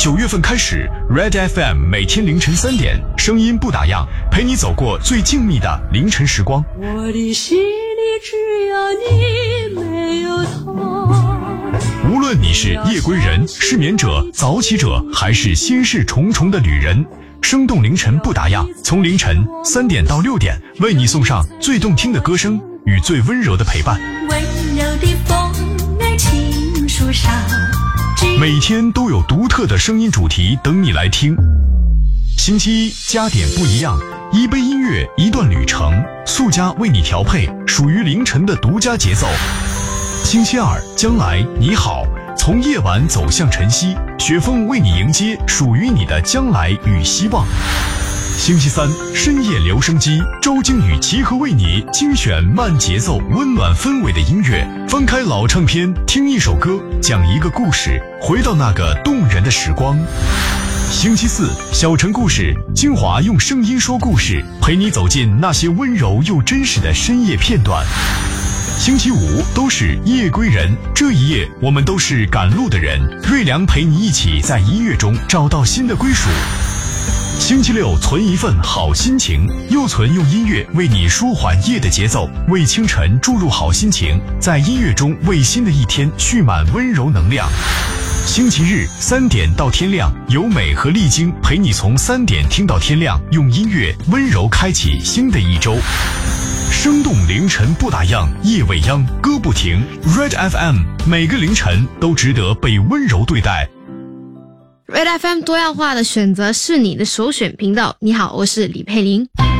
9月份开始 ，Red FM 每天凌晨3点，声音不打烊，陪你走过最静谧的凌晨时光。 我的心里只有你，没有他。 无论你是夜归人、失眠者、早起者，还是心事重重的旅人，生动凌晨不打烊，从凌晨3点到6点，为你送上最动听的歌声与最温柔的陪伴。 温柔的风儿轻树上， 每天都有独特的声音主题等你来听。星期一加点不一样，一杯音乐，一段旅程，速加为你调配属于凌晨的独家节奏。星期二，将来你好，从夜晚走向晨曦，雪峰为你迎接属于你的将来与希望。星期三，深夜留声机，周经与齐和为你精选慢节奏、温暖氛围的音乐，翻开老唱片，听一首歌，讲一个故事，回到那个动人的时光。星期四，小城故事，精华用声音说故事，陪你走进那些温柔又真实的深夜片段。星期五都是夜归人，这一夜我们都是赶路的人，瑞良陪你一起在音乐中找到新的归属。星期六存一份好心情，又存用音乐为你舒缓夜的节奏，为清晨注入好心情，在音乐中为新的一天蓄满温柔能量。星期日3点到天亮，由美和丽晶陪你从3点听到天亮，用音乐温柔开启新的一周。生动凌晨不打烊，夜未央，歌不停。Red FM 每个凌晨都值得被温柔对待。 Red FM 多样化的选择是你的首选频道。你好，我是李佩玲。